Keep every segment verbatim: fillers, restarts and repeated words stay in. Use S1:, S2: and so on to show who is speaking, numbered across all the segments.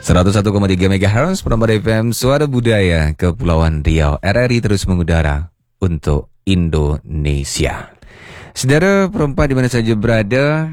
S1: seratus satu koma tiga megahertz Perambatan F M Suara Budaya Kepulauan Riau. R R I terus mengudara untuk Indonesia. Saudara perempuan di mana saja berada,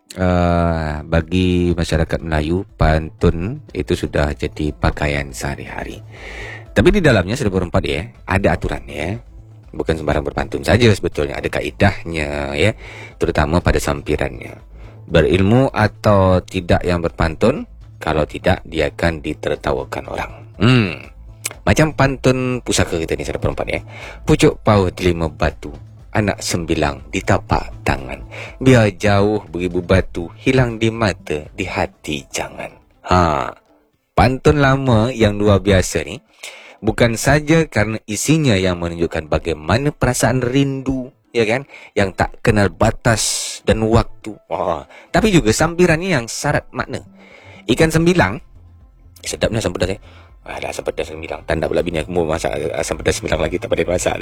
S1: uh, bagi masyarakat Melayu, pantun itu sudah jadi pakaian sehari-hari. Tapi di dalamnya, saudara perempuan ya, ada aturan ya. Bukan sembarang berpantun saja sebetulnya, ada kaidahnya ya, terutama pada sampirannya. Berilmu atau tidak yang berpantun, kalau tidak dia akan ditertawakan orang. Hmm. Macam pantun pusaka kita ni, saudara perempuan ya. Pucuk paut lima batu, anak sembilang di tapak tangan. Biar jauh beribu batu, hilang di mata, di hati jangan. Ha. Pantun lama yang luar biasa ni, bukan saja karena isinya yang menunjukkan bagaimana perasaan rindu, ya kan, yang tak kenal batas dan waktu. Wah, tapi juga sampirannya yang syarat makna. Ikan sembilang, sedapnya asam pedas eh. Alah, asam pedas sembilang. Tanda pula bini aku mau masak asam pedas sembilang lagi, tak pandai masak.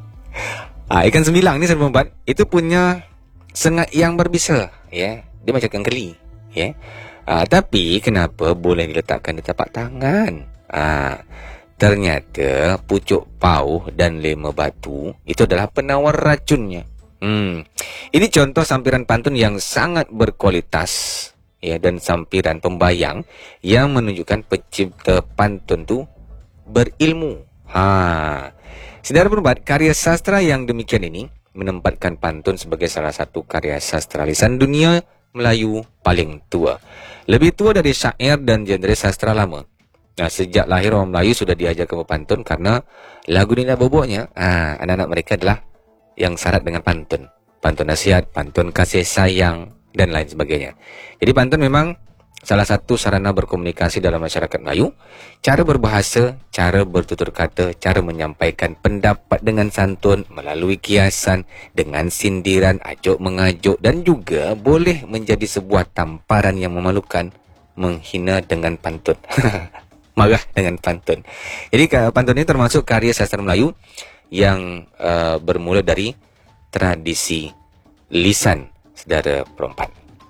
S1: ha, ikan sembilang ni sebelum empat, itu punya sengat yang berbisa, ya. Dia macam ikan keli, ya. Ha, tapi kenapa boleh diletakkan di tapak tangan? Ha, ternyata pucuk pauh dan lima batu itu adalah penawar racunnya. Hmm. Ini contoh sampiran pantun yang sangat berkualitas, ya, dan sampiran pembayang yang menunjukkan pencipta pantun tu berilmu. Ha. Saudara perempuan, karya sastra yang demikian ini menempatkan pantun sebagai salah satu karya sastra lisan dunia Melayu paling tua. Lebih tua dari syair dan genre sastra lama. Nah, sejak lahir orang Melayu sudah diajarkan berpantun karena lagu ni nak boboknya, ha, anak-anak mereka adalah yang syarat dengan pantun. Pantun nasihat, pantun kasih sayang, dan lain sebagainya. Jadi pantun memang salah satu sarana berkomunikasi dalam masyarakat Melayu. Cara berbahasa, cara bertutur kata, cara menyampaikan pendapat dengan santun, melalui kiasan, dengan sindiran, ajuk mengajuk, dan juga boleh menjadi sebuah tamparan yang memalukan, menghina dengan pantun. Marah dengan pantun. Jadi pantun ini termasuk karya sastra Melayu yang uh, bermula dari tradisi lisan, saudara perempuan.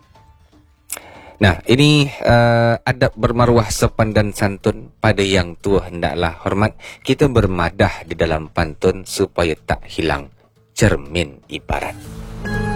S1: Nah, ini uh, adab bermaruah sopan dan santun. Pada yang tua hendaklah hormat. Kita bermadah di dalam pantun supaya tak hilang cermin ibarat.